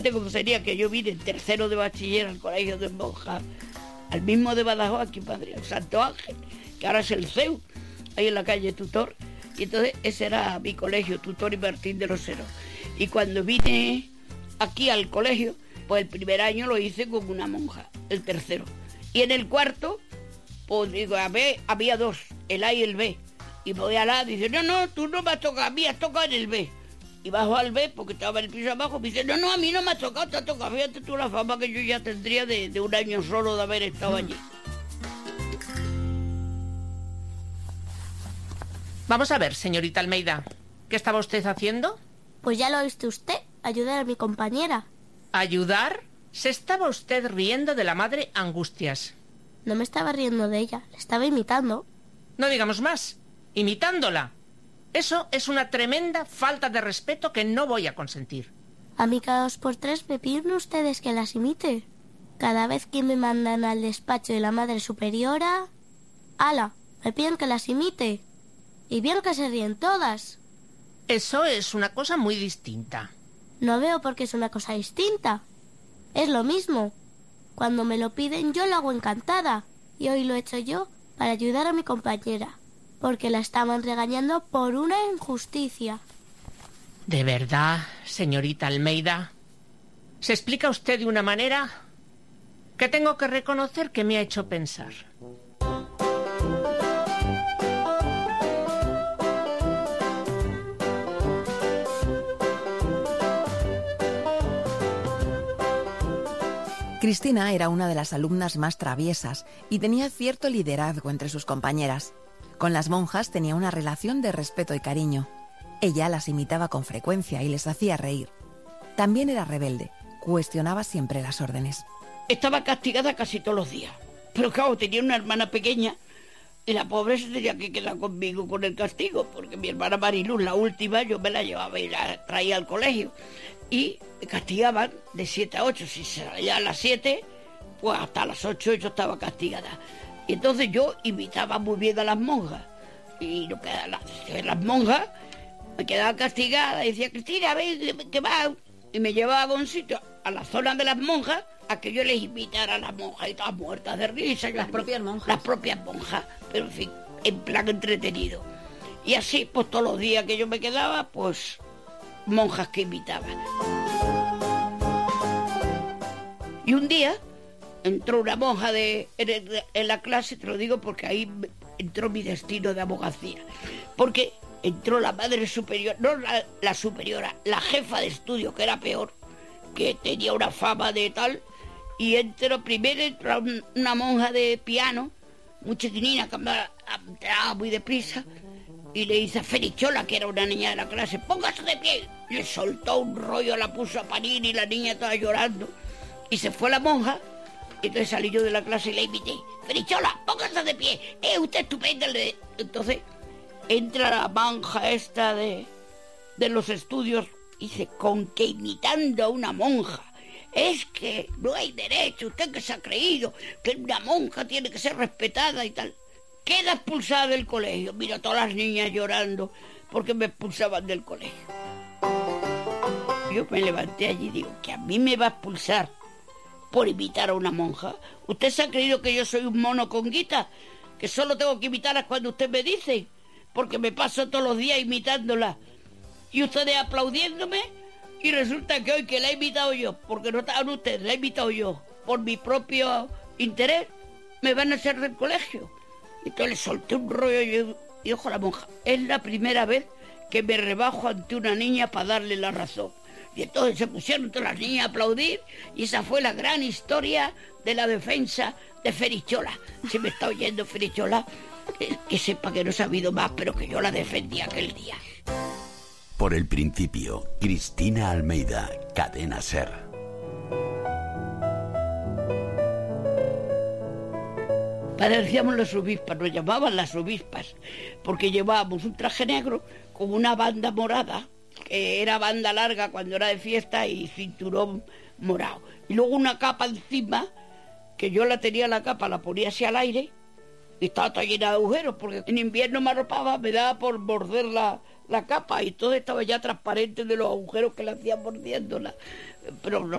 Como sería que yo vine en tercero de bachiller al colegio de monjas, al mismo de Badajoz, aquí en Madrid, el Santo Ángel, que ahora es el CEU, ahí en la calle Tutor. Y entonces ese era mi colegio, Tutor y Martín de los Heros. Y cuando vine aquí al colegio, pues el primer año lo hice con una monja, el tercero. Y en el cuarto, pues digo, a ver, había dos, el A y el B. Y voy al A, dice, no, tú no me has tocado, a mí has tocado en el B. Y bajo al B, porque estaba en el piso abajo, me dice, no, a mí no me has tocado, te has tocado. Fíjate tú la fama que yo ya tendría de un año solo de haber estado allí. Vamos a ver, señorita Almeida, ¿qué estaba usted haciendo? Pues ya lo ha visto usted, ayudar a mi compañera. ¿Ayudar? Se estaba usted riendo de la madre Angustias. No me estaba riendo de ella, la estaba imitando. No digamos más, imitándola. Eso es una tremenda falta de respeto que no voy a consentir. A mí cada 2 por 3 me piden ustedes que las imite. Cada vez que me mandan al despacho de la madre superiora... ¡Hala! Me piden que las imite. Y bien que se ríen todas. Eso es una cosa muy distinta. No veo por qué es una cosa distinta. Es lo mismo. Cuando me lo piden yo lo hago encantada. Y hoy lo he hecho yo para ayudar a mi compañera. Porque la estaban regañando por una injusticia. ¿De verdad, señorita Almeida? ¿Se explica usted de una manera que tengo que reconocer que me ha hecho pensar? Cristina era una de las alumnas más traviesas y tenía cierto liderazgo entre sus compañeras. Con las monjas tenía una relación de respeto y cariño. Ella las imitaba con frecuencia y les hacía reír. También era rebelde, cuestionaba siempre las órdenes. Estaba castigada casi todos los días, pero claro, tenía una hermana pequeña y la pobre se tenía que quedar conmigo con el castigo, porque mi hermana Mariluz, la última, yo me la llevaba y la traía al colegio. Y me castigaban de 7 a 8. Si se salía a las 7, pues hasta las 8 yo estaba castigada. Y entonces yo imitaba muy bien a las monjas. Y lo que las monjas me quedaba castigada y decía, Cristina, ven, que va. Y me llevaba a un sitio, a la zona de las monjas, a que yo les imitara a las monjas y todas muertas de risa. Las propias monjas. Las propias monjas, pero en fin, en plan entretenido. Y así, pues todos los días que yo me quedaba, pues monjas que imitaban. Y un día entró una monja en la clase, te lo digo porque ahí entró mi destino de abogacía. Porque entró la madre superior, no la superiora, la jefa de estudio, que era peor, que tenía una fama de tal, y primero entró una monja de piano, muy chiquinina, que entraba muy deprisa, y le dice a Ferichola, que era una niña de la clase, póngase de pie. Le soltó un rollo, la puso a parir y la niña estaba llorando. Y se fue la monja, y entonces salí yo de la clase y la imité. Ferichola, póngase de pie, usted estupenda. Entonces entra la monja esta de los estudios y dice, con que imitando a una monja. Es que no hay derecho, usted que se ha creído que una monja tiene que ser respetada y tal. Queda expulsada del colegio. Mira, todas las niñas llorando porque me expulsaban del colegio. Yo me levanté allí y digo, que a mí me va a expulsar por imitar a una monja. ¿Usted se ha creído que yo soy un mono con guita? Que solo tengo que imitarlas cuando usted me dice, porque me paso todos los días imitándola. Y ustedes aplaudiéndome, y resulta que hoy que la he imitado yo, porque no estaban ustedes, la he imitado yo, por mi propio interés, me van a hacer del colegio. Entonces le solté un rollo y dijo a la monja, es la primera vez que me rebajo ante una niña para darle la razón. Y entonces se pusieron todas las niñas a aplaudir y esa fue la gran historia de la defensa de Ferichola. Si me está oyendo Ferichola, que sepa que no he sabido más, pero que yo la defendí aquel día. Por el principio, Cristina Almeida, Cadena SER. Parecíamos las obispas, nos llamaban las obispas, porque llevábamos un traje negro con una banda morada, que era banda larga cuando era de fiesta y cinturón morado. Y luego una capa encima, que yo la tenía la capa, la ponía así al aire, y estaba toda llena de agujeros, porque en invierno me arropaba, me daba por morder la capa, y todo estaba ya transparente de los agujeros que le hacían mordiéndola. pero